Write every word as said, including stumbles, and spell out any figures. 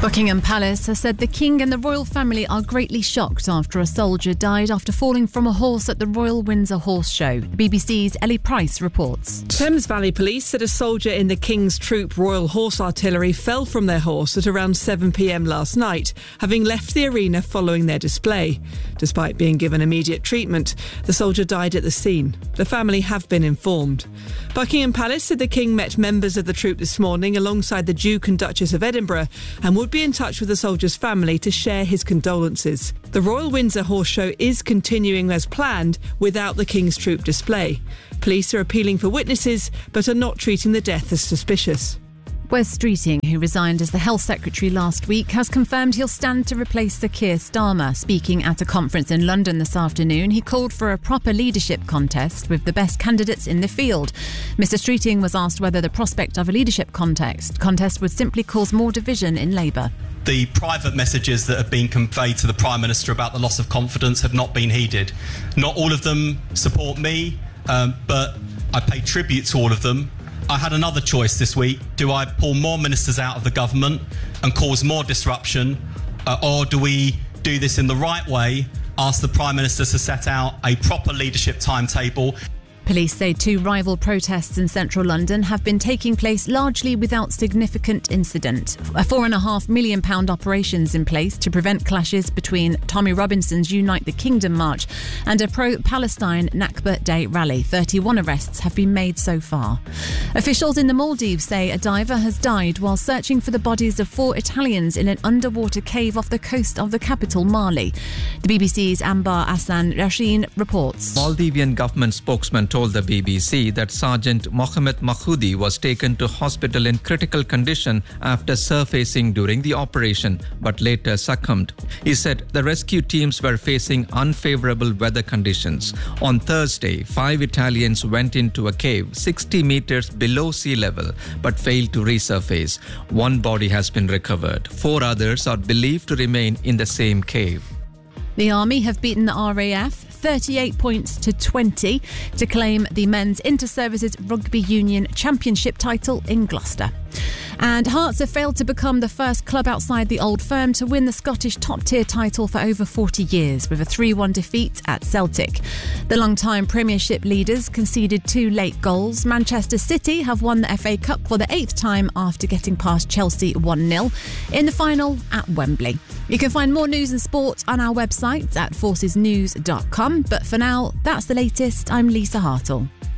Buckingham Palace has said the King and the royal family are greatly shocked after a soldier died after falling from a horse at the Royal Windsor Horse Show. B B C's Ellie Price reports. Thames Valley Police said a soldier in the King's Troop Royal Horse Artillery fell from their horse at around seven p m last night, having left the arena following their display. Despite being given immediate treatment, the soldier died at the scene. The family have been informed. Buckingham Palace said the King met members of the troop this morning alongside the Duke and Duchess of Edinburgh and would be in touch with the soldier's family to share his condolences. The Royal Windsor Horse Show is continuing as planned without the King's Troop display. Police are appealing for witnesses but are not treating the death as suspicious. Wes Streeting, who resigned as the Health Secretary last week, has confirmed he'll stand to replace Sir Keir Starmer. Speaking at a conference in London this afternoon, he called for a proper leadership contest with the best candidates in the field. Mr Streeting was asked whether the prospect of a leadership contest, contest would simply cause more division in Labour. The private messages that have been conveyed to the Prime Minister about the loss of confidence have not been heeded. Not all of them support me, um, but I pay tribute to all of them. I had another choice this week. Do I pull more ministers out of the government and cause more disruption, uh, or do we do this in the right way, ask the Prime Minister to set out a proper leadership timetable? Police say two rival protests in central London have been taking place largely without significant incident. A four and a half million pound operation's in place to prevent clashes between Tommy Robinson's Unite the Kingdom march and a pro-Palestine Nakba Day rally. thirty-one arrests have been made so far. Officials in the Maldives say a diver has died while searching for the bodies of four Italians in an underwater cave off the coast of the capital, Mali. The B B C's Ambar Hassan Rasheen reports. Maldivian government spokesman told the B B C that Sergeant Mohamed Mahoudi was taken to hospital in critical condition after surfacing during the operation, but later succumbed. He said the rescue teams were facing unfavorable weather conditions. On Thursday, five Italians went into a cave sixty meters below sea level, but failed to resurface. One body has been recovered. Four others are believed to remain in the same cave. The Army have beaten the R A F thirty-eight points to twenty to claim the Men's Inter-Services Rugby Union Championship title in Gloucester. And Hearts have failed to become the first club outside the Old Firm to win the Scottish top-tier title for over forty years with a three one defeat at Celtic. The long-time Premiership leaders conceded two late goals. Manchester City have won the F A Cup for the eighth time after getting past Chelsea one nil in the final at Wembley. You can find more news and sport on our website at forces news dot com. But for now, that's the latest. I'm Lisa Hartle.